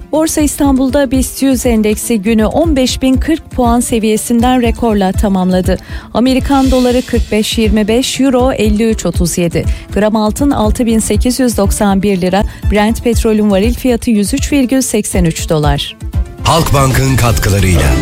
Borsa İstanbul'da BIST 100 endeksi günü 15.040 puan seviyesinden rekorla tamamladı. Amerikan doları 45.25, euro 53.37, gram altın 6.891 lira, Brent petrolün varil fiyatı 103,83 dolar. Halkbank'ın katkılarıyla